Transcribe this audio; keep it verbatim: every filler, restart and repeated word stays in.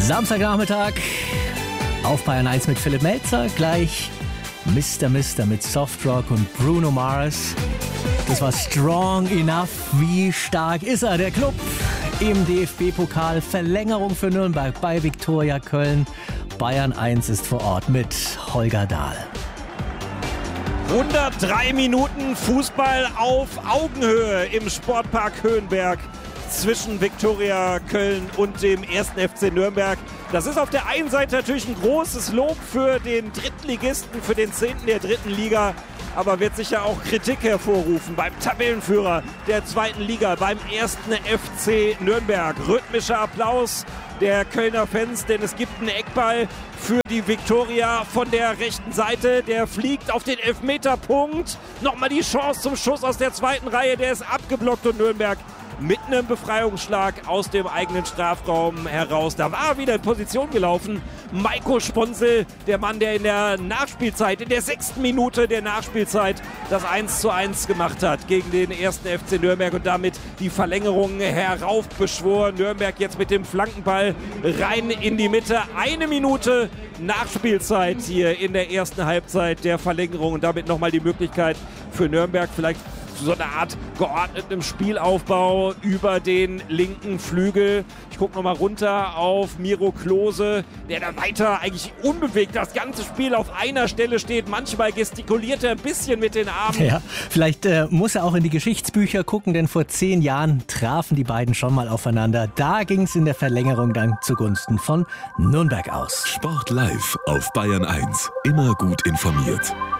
Samstagnachmittag auf Bayern eins mit Philipp Melzer. Gleich Mister Mister mit Softrock und Bruno Mars. Das war Strong Enough. Wie stark ist er, der Club? Im D F B-Pokal. Verlängerung für Nürnberg bei Viktoria Köln. Bayern eins ist vor Ort mit Holger Dahl. hundertdrei Minuten Fußball auf Augenhöhe im Sportpark Höhenberg zwischen Viktoria Köln und dem ersten F C Nürnberg. Das ist auf der einen Seite natürlich ein großes Lob für den Drittligisten, für den zehnten der dritten Liga, aber wird sicher auch Kritik hervorrufen beim Tabellenführer der zweiten Liga, beim ersten F C Nürnberg. Rhythmischer Applaus der Kölner Fans, denn es gibt einen Eckball für die Viktoria von der rechten Seite. Der fliegt auf den Elfmeterpunkt. Nochmal die Chance zum Schuss aus der zweiten Reihe, der ist abgeblockt und Nürnberg mit einem Befreiungsschlag aus dem eigenen Strafraum heraus. Da war er wieder in Position gelaufen. Maiko Sponsel, der Mann, der in der Nachspielzeit, in der sechsten Minute der Nachspielzeit das eins zu eins gemacht hat gegen den ersten F C Nürnberg und damit die Verlängerung heraufbeschworen. Nürnberg jetzt mit dem Flankenball rein in die Mitte. Eine Minute Nachspielzeit hier in der ersten Halbzeit der Verlängerung und damit nochmal die Möglichkeit für Nürnberg vielleicht so eine Art geordnetem Spielaufbau über den linken Flügel. Ich gucke nochmal runter auf Miro Klose, der da weiter eigentlich unbewegt das ganze Spiel auf einer Stelle steht. Manchmal gestikuliert er ein bisschen mit den Armen. Ja, vielleicht äh, muss er auch in die Geschichtsbücher gucken, denn vor zehn Jahren trafen die beiden schon mal aufeinander. Da ging es in der Verlängerung dann zugunsten von Nürnberg aus. Sport live auf Bayern eins. Immer gut informiert.